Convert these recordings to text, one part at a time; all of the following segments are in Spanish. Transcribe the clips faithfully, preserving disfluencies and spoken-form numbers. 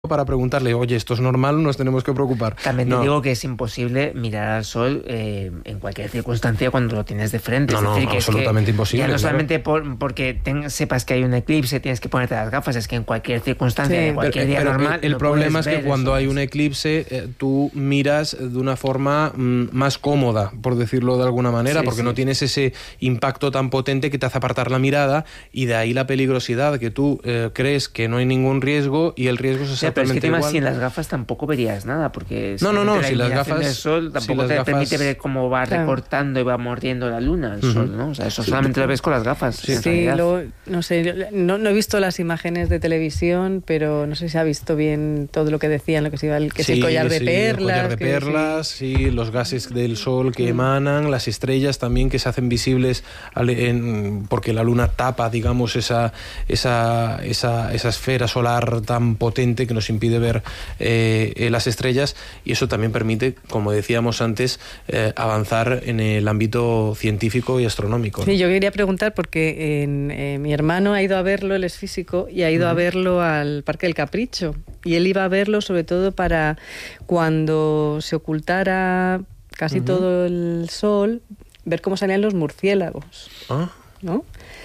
para preguntarle, oye, esto es normal, nos tenemos que preocupar. También te no. digo que es imposible mirar al sol eh, en cualquier circunstancia cuando lo tienes de frente. No, es decir, no, que absolutamente es que imposible. Ya no claro. solamente por, porque ten, sepas que hay un eclipse, tienes que ponerte las gafas, es que en cualquier circunstancia, Sí. en cualquier pero, día pero normal. El, el problema es que ver, cuando eso. hay un eclipse, eh, tú miras de una forma mm, más cómoda, por decirlo de alguna manera, Sí, porque sí. no tienes ese impacto tan potente que te hace apartar la mirada, y de ahí la peligrosidad, que tú eh, crees que no hay ningún riesgo y el riesgo es Ya, pero es exactamente que además igual. sin las gafas tampoco verías nada, porque No, no, no, la si las iluminación gafas- del sol si tampoco las te gafas- permite ver cómo va Claro. recortando y va mordiendo la luna, el Ujú. sol, ¿no? O sea, eso solamente lo ves con las gafas. Sí. en Sí, realidad. luego, no sé, yo no, no he visto las imágenes de televisión, pero no sé si ha visto bien todo lo que decían, lo que se iba, el, que es el Sí, collar de sí, perlas. el collar de que perlas, sí. sí, los gases del sol que Mm. emanan, las estrellas también que se hacen visibles al- en- porque la luna tapa, digamos, esa, esa, esa, esa esfera solar tan potente que nos impide ver eh, eh, las estrellas, y eso también permite, como decíamos antes, eh, avanzar en el ámbito científico y astronómico, ¿no? Sí, yo quería preguntar porque en, eh, mi hermano ha ido a verlo, él es físico, y ha ido Ujú. a verlo al Parque del Capricho. Y él iba a verlo sobre todo para cuando se ocultara casi Ujú. todo el sol, ver cómo salían los murciélagos, Ah, ¿no?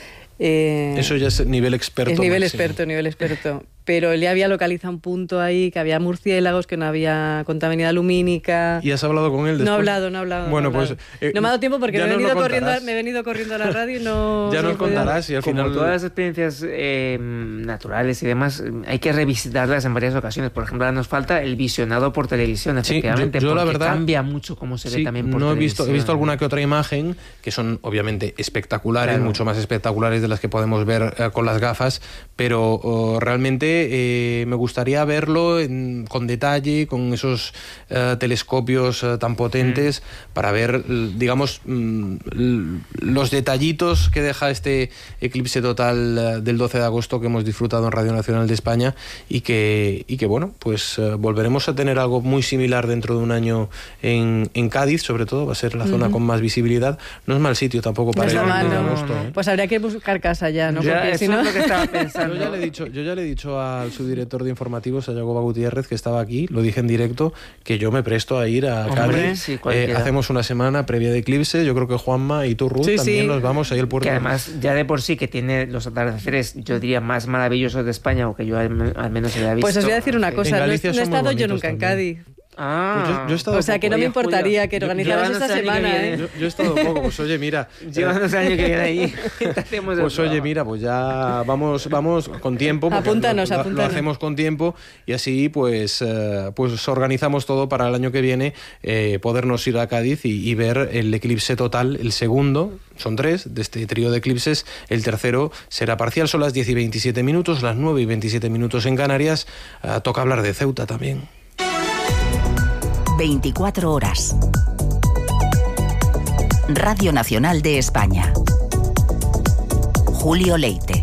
Eh, eso ya es nivel experto. es nivel máximo. experto, nivel experto. Pero él ya había localizado un punto ahí, que había murciélagos, que no había contaminidad lumínica. ¿Y has hablado con él después? No he hablado, no he hablado. Bueno, no he pues... hablado. eh, no me ha dado tiempo porque ya me he, nos lo venido corriendo, a- contarás. me he venido corriendo a la radio y no... Ya no nos he podido- contarás y al Como final... todas las experiencias eh, naturales y demás, eh, hay que revisitarlas en varias ocasiones. Por ejemplo, ahora nos falta el visionado por televisión, Sí, efectivamente, yo- yo la porque verdad- cambia mucho cómo se ve Sí, también por no he televisión. visto, he visto alguna que otra imagen que son obviamente espectaculares, Claro. mucho más espectaculares de las que podemos ver eh, con las gafas, pero oh, realmente eh, me gustaría verlo en- con detalle, con esos eh, telescopios eh, tan potentes, mm. para ver, l- digamos, mm, l- los detallitos que deja este eclipse total eh, del doce de agosto que hemos disfrutado en Radio Nacional de España, y que, y que bueno, pues eh, volveremos a tener algo muy similar dentro de un año en, en Cádiz, sobre todo, va a ser la zona Ujú. con más visibilidad. No es mal sitio tampoco No para ir está en mal, de ¿no? agosto, ¿eh? Pues habría que buscar casa ya, ¿no? Ya, Porque eso si no... es lo que estaba Yo pensando. ya le he dicho, yo ya le he dicho al subdirector de informativos, a Yagoba Gutiérrez, que estaba aquí, lo dije en directo, que yo me presto a ir a Hombre, Cádiz. sí, Eh, cualquiera. hacemos una semana previa de eclipse, yo creo que Juanma y tú, Ruth, Sí, también sí. nos vamos ahí al puerto. Que además, ya de por sí que tiene los atardeceres, yo diría, más maravillosos de España, o que yo al, al menos se había visto. Pues os voy a decir una Sí. cosa, no he, Galicia no he son muy estado yo bonitos nunca en también. Cádiz. Ah, Pues yo- yo he estado O sea, que no me Oye, importaría Julia, que yo- organizaras llévanos esta el año que semana, viene. ¿eh? Yo, yo he estado poco, pues oye, mira. Llévanos el año que viene ahí. Te hacemos el Pues oye, programa. mira, pues ya vamos, vamos con tiempo. porque Apúntanos, lo, lo- apúntanos. Lo hacemos con tiempo, y así pues, eh, pues organizamos todo para el año que viene, eh, podernos ir a Cádiz y, y ver el eclipse total, el segundo, son tres, de este trío de eclipses. El tercero será parcial, son las diez y veintisiete minutos, las nueve y veintisiete minutos en Canarias. Eh, toca hablar de Ceuta también. veinticuatro horas. Radio Nacional de España. Julio Leite.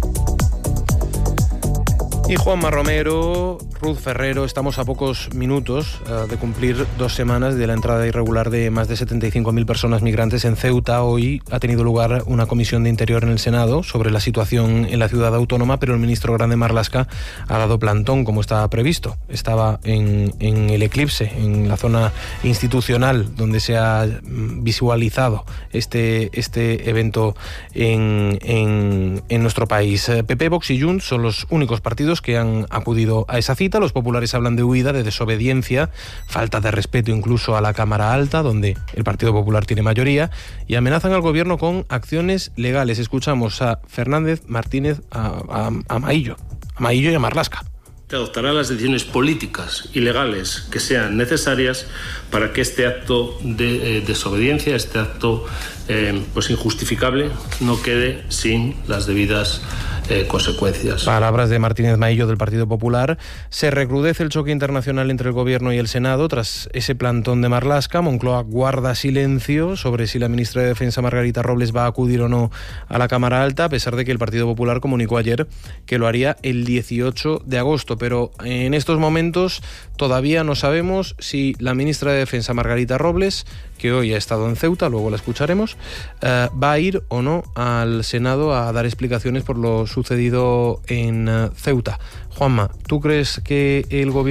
Y Juanma Romero, Ruth Ferrero, estamos a pocos minutos uh, de cumplir dos semanas de la entrada irregular de más de setenta y cinco mil personas migrantes en Ceuta. Hoy ha tenido lugar una comisión de Interior en el Senado sobre la situación en la ciudad autónoma, pero el ministro Grande Marlaska ha dado plantón, como estaba previsto. Estaba en, en el eclipse, en la zona institucional, donde se ha visualizado este, este evento en, en, en nuestro país. P P, Vox y Junts son los únicos partidos que han acudido a esa cita. Los populares hablan de huida, de desobediencia, falta de respeto incluso a la Cámara Alta, donde el Partido Popular tiene mayoría, y amenazan al gobierno con acciones legales. Escuchamos a Fernández, Martínez, a, a, a Maillo, a Maillo y a Marlaska. Que adoptará las decisiones políticas y legales que sean necesarias para que este acto de eh, desobediencia, este acto eh, pues injustificable, no quede sin las debidas eh, consecuencias. Palabras de Martínez Maillo del Partido Popular. Se recrudece el choque internacional entre el Gobierno y el Senado tras ese plantón de Marlaska. Moncloa guarda silencio sobre si la ministra de Defensa, Margarita Robles, va a acudir o no a la Cámara Alta, a pesar de que el Partido Popular comunicó ayer que lo haría el dieciocho de agosto. Pero en estos momentos todavía no sabemos si la ministra de Defensa, Margarita Robles, que hoy ha estado en Ceuta, luego la escucharemos, eh, va a ir o no al Senado a dar explicaciones por los sucedido en Ceuta. Juanma, ¿tú crees que el gobierno